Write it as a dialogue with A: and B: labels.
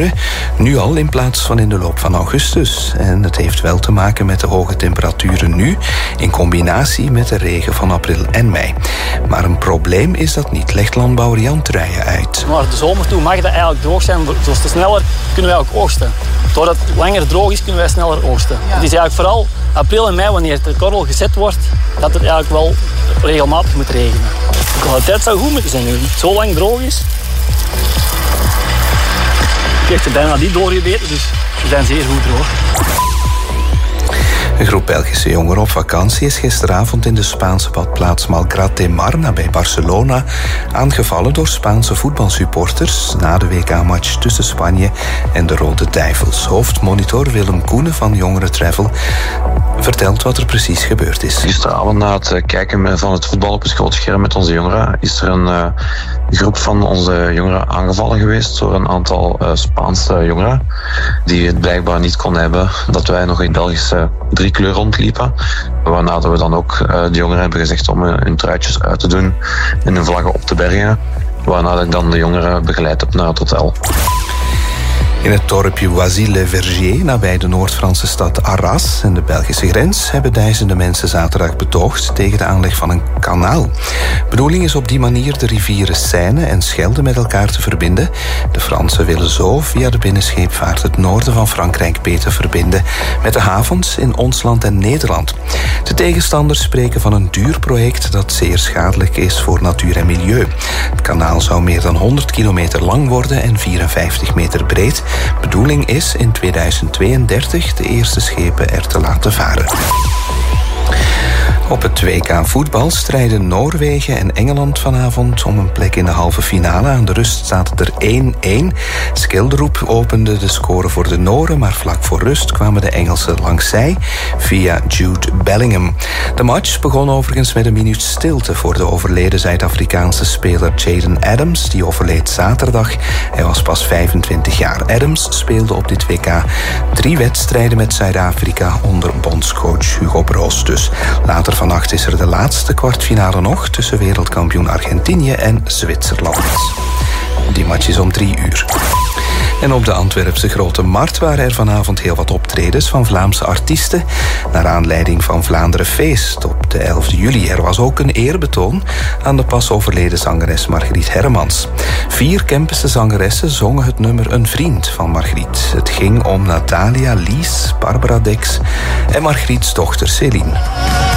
A: temperaturen. Nu al in plaats van in de loop van augustus. En het heeft wel te maken met de hoge temperaturen nu, in combinatie met de regen van april en mei. Maar een probleem is dat niet, legt landbouwer Jan Truijen uit.
B: Naar de zomer toe mag dat eigenlijk droog zijn. Zoals te sneller kunnen wij ook oogsten. Doordat het langer droog is, kunnen wij sneller oogsten. Ja. Het is eigenlijk vooral april en mei, wanneer de korrel gezet wordt, dat het eigenlijk wel regelmatig moet regenen. De kwaliteit zou goed moeten zijn nu. Het zo lang droog is. Ik heb er bijna niet doorgebeten, dus ze zijn zeer goed droog.
A: Een groep Belgische jongeren op vakantie is gisteravond in de Spaanse badplaats Malgrat de Mar nabij Barcelona aangevallen door Spaanse voetbalsupporters na de WK-match tussen Spanje en de Rode Duivels. Hoofdmonitor Willem Koenen van Jongeren Travel vertelt wat er precies gebeurd is.
C: Gisteravond na het kijken van het voetbal op het groot scherm met onze jongeren is er een groep van onze jongeren aangevallen geweest door een aantal Spaanse jongeren die het blijkbaar niet kon hebben dat wij nog in Belgische driekleur rondliepen. Waarna we dan ook de jongeren hebben gezegd om hun truitjes uit te doen en hun vlaggen op te bergen. Waarna ik dan de jongeren begeleid heb naar het hotel.
A: In het dorpje Oisy-le-Verger, nabij de Noord-Franse stad Arras en de Belgische grens, hebben duizenden mensen zaterdag betoogd tegen de aanleg van een kanaal. Bedoeling is op die manier de rivieren Seine en Schelde met elkaar te verbinden. De Fransen willen zo via de binnenscheepvaart het noorden van Frankrijk beter verbinden met de havens in ons land en Nederland. De tegenstanders spreken van een duur project dat zeer schadelijk is voor natuur en milieu. Het kanaal zou meer dan 100 kilometer lang worden en 54 meter breed. Bedoeling is in 2032 de eerste schepen er te laten varen. Op het WK voetbal strijden Noorwegen en Engeland vanavond om een plek in de halve finale. Aan de rust staat het er 1-1. Skilderoep opende de score voor de Noren, maar vlak voor rust kwamen de Engelsen langs zij via Jude Bellingham. De match begon overigens met een minuut stilte voor de overleden Zuid-Afrikaanse speler Jaden Adams. Die overleed zaterdag. Hij was pas 25 jaar. Adams speelde op dit WK 3 wedstrijden met Zuid-Afrika onder bondscoach Hugo Broos. Dus later vannacht is er de laatste kwartfinale nog tussen wereldkampioen Argentinië en Zwitserland. Die match is om 3 uur. En op de Antwerpse Grote Markt waren er vanavond heel wat optredens van Vlaamse artiesten naar aanleiding van Vlaanderen Feest op de 11 juli. Er was ook een eerbetoon aan de pas overleden zangeres Margriet Hermans. 4 Kempense zangeressen zongen het nummer Een Vriend van Margriet. Het ging om Natalia, Lies, Barbara Dex en Margriets dochter Céline.